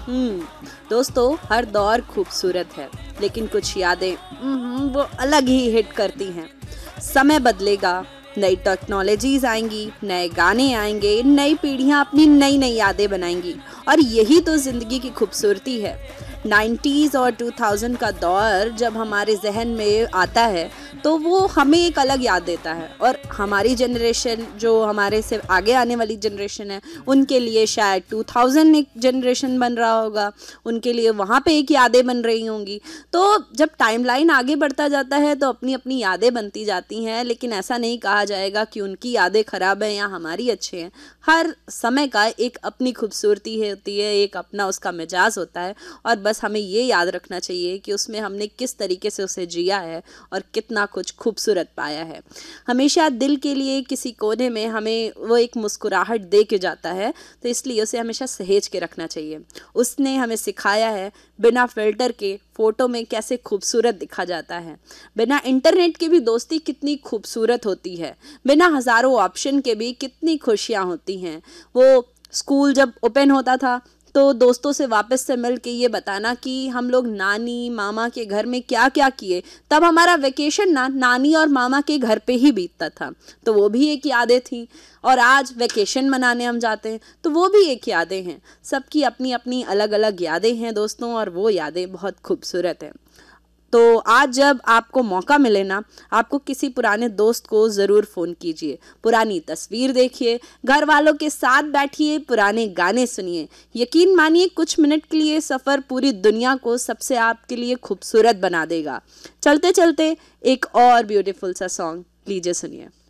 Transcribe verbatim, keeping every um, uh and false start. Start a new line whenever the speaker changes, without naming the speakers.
हम्म दोस्तों, हर दौर खूबसूरत है, लेकिन कुछ यादें हम्म, वो अलग ही हिट करती हैं। समय बदलेगा, नई टेक्नोलॉजीज आएंगी, नए गाने आएंगे, नई पीढ़ियां अपनी नई नई यादें बनाएंगी, और यही तो ज़िंदगी की खूबसूरती है। नाइन्टीज़ और टू थाउज़ेंड का दौर जब हमारे जहन में आता है तो वो हमें एक अलग याद देता है, और हमारी जनरेशन, जो हमारे से आगे आने वाली जनरेशन है, उनके लिए शायद टू थाउज़ेंड एक जनरेशन बन रहा होगा, उनके लिए वहाँ पे एक यादें बन रही होंगी। तो जब टाइमलाइन आगे बढ़ता जाता है तो अपनी अपनी यादें बनती जाती हैं, लेकिन ऐसा नहीं कहा जाएगा कि उनकी यादें ख़राब हैं या हमारी अच्छी हैं। हर समय का एक अपनी खूबसूरती होती है, एक अपना उसका मिजाज होता है, और बस हमें ये याद रखना चाहिए कि उसमें हमने किस तरीके से उसे जिया है और कितना कुछ खूबसूरत पाया है। हमेशा दिल के लिए किसी कोने में हमें वो एक मुस्कुराहट दे के जाता है, तो इसलिए उसे हमेशा सहेज के रखना चाहिए। उसने हमें सिखाया है बिना फ़िल्टर के फ़ोटो में कैसे खूबसूरत दिखा जाता है, बिना इंटरनेट के भी दोस्ती कितनी खूबसूरत होती है, बिना हज़ारों ऑप्शन के भी कितनी खुशियाँ होती हैं। वो स्कूल जब ओपन होता था तो दोस्तों से वापस से मिल के ये बताना कि हम लोग नानी मामा के घर में क्या क्या किए, तब हमारा वेकेशन ना नानी और मामा के घर पे ही बीतता था, तो वो भी एक यादें थी। और आज वेकेशन मनाने हम जाते हैं तो वो भी एक यादें हैं। सबकी अपनी अपनी अलग अलग यादें हैं दोस्तों, और वो यादें बहुत खूबसूरत हैं। तो आज जब आपको मौका मिले ना, आपको किसी पुराने दोस्त को ज़रूर फ़ोन कीजिए, पुरानी तस्वीर देखिए, घर वालों के साथ बैठिए, पुराने गाने सुनिए। यकीन मानिए कुछ मिनट के लिए सफ़र पूरी दुनिया को सबसे आपके लिए खूबसूरत बना देगा। चलते चलते एक और ब्यूटीफुल सा सॉन्ग लीजिए, सुनिए।